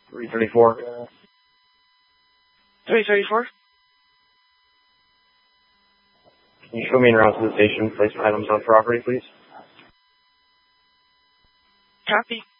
334. 334? Can you show me en route to the station, place items on property, please? Copy.